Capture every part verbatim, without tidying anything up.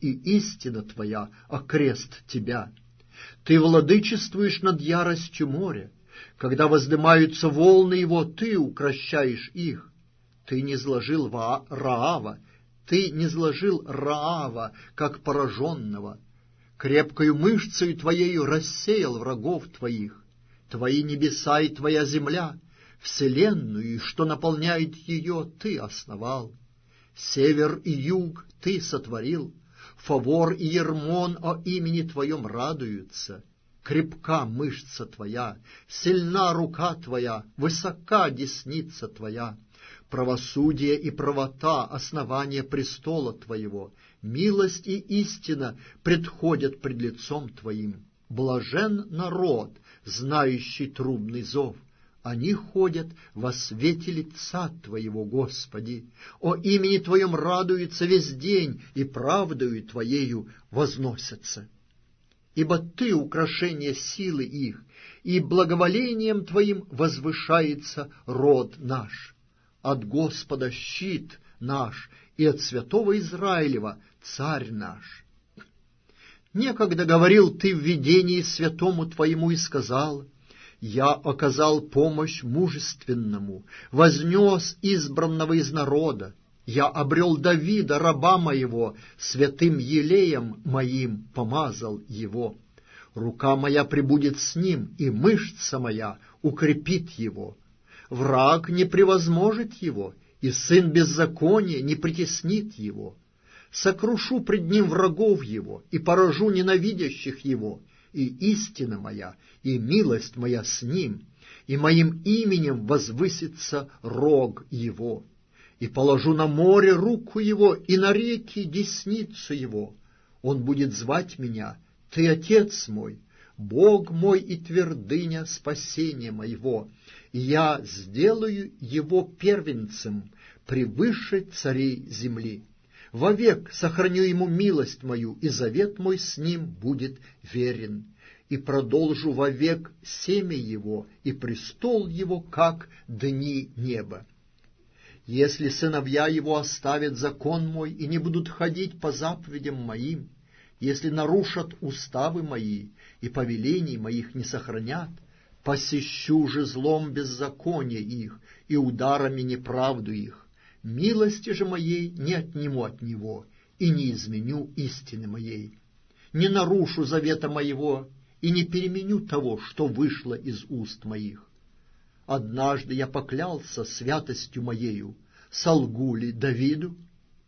и истина Твоя окрест Тебя. Ты владычествуешь над яростью моря. Когда воздымаются волны его, Ты укрощаешь их. Ты низложил Раава, Ты низложил Раава, как пораженного. Крепкою мышцею Твоею рассеял врагов Твоих. Твои небеса и Твоя земля, вселенную, что наполняет ее, Ты основал. Север и юг Ты сотворил, Фавор и Ермон о имени Твоем радуются. Крепка мышца Твоя, сильна рука Твоя, высока десница Твоя. Правосудие и правота — основание престола Твоего. Милость и истина предходят пред лицом Твоим. Блажен народ, знающий трубный зов. Они ходят во свете лица Твоего, Господи. О имени Твоем радуются весь день, и правдою Твоею возносятся. Ибо Ты украшение силы их, и благоволением Твоим возвышается род наш. От Господа щит наш, и от святого Израилева царь наш. Некогда говорил Ты в видении святому Твоему и сказал: «Я оказал помощь мужественному, вознес избранного из народа. Я обрел Давида, раба моего, святым елеем моим помазал его. Рука моя пребудет с ним, и мышца моя укрепит его. Враг не превозможет его, и сын беззакония не притеснит его. Сокрушу пред ним врагов его, и поражу ненавидящих его, и истина моя, и милость моя с ним, и моим именем возвысится рог его. И положу на море руку его, и на реки десницу его. Он будет звать меня: Ты Отец мой, Бог мой и твердыня спасения моего, и я сделаю его первенцем превыше царей земли. Вовек сохраню ему милость мою, и завет мой с ним будет верен. И продолжу вовек семя его, и престол его, как дни неба. Если сыновья его оставят закон мой и не будут ходить по заповедям моим, если нарушат уставы мои и повелений моих не сохранят, посещу же злом беззаконие их и ударами неправду их. Милости же моей не отниму от него и не изменю истины моей. Не нарушу завета моего и не переменю того, что вышло из уст моих. Однажды я поклялся святостью моею, солгу ли Давиду?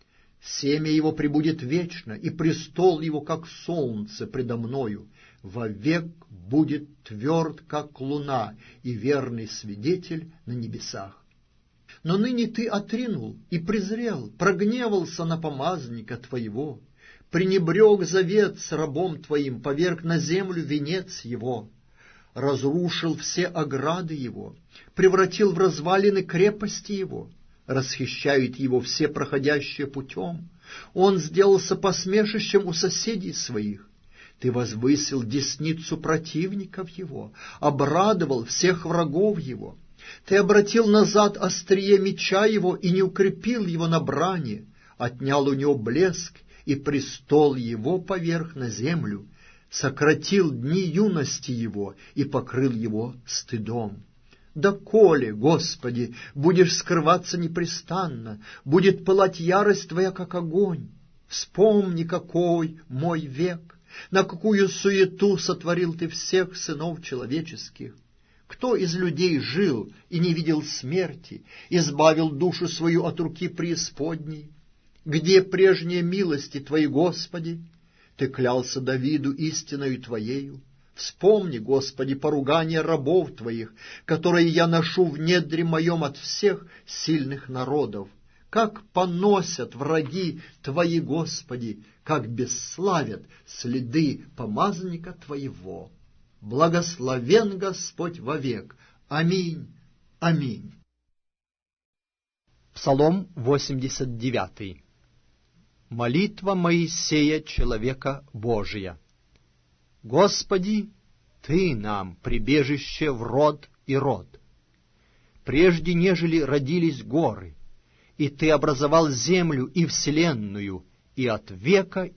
Семя его пребудет вечно, и престол его, как солнце предо мною, вовек будет тверд, как луна, и верный свидетель на небесах. Но ныне ты отринул и презрел, прогневался на помазника твоего, пренебрег завет с рабом твоим, поверг на землю венец его, разрушил все ограды его, превратил в развалины крепости его, расхищают его все проходящие путем. Он сделался посмешищем у соседей своих. Ты возвысил десницу противников его, обрадовал всех врагов его. Ты обратил назад острие меча его и не укрепил его на брани, отнял у него блеск, и престол его поверг на землю, сократил дни юности его и покрыл его стыдом. Доколе, Господи, будешь скрываться непрестанно, будет пылать ярость Твоя, как огонь? Вспомни, какой мой век, на какую суету сотворил Ты всех сынов человеческих. Кто из людей жил и не видел смерти, избавил душу свою от руки преисподней? Где прежние милости Твои, Господи? Ты клялся Давиду истиною Твоею. Вспомни, Господи, поругание рабов Твоих, которые я ношу в недре моем от всех сильных народов. Как поносят враги Твои, Господи, как бесславят следы помазника Твоего. Благословен Господь вовек. Аминь. Аминь. Псалом восемьдесят девятый. Молитва Моисея, человека Божия. Господи, Ты нам прибежище в род и род. Прежде нежели родились горы, и Ты образовал землю и вселенную, и от века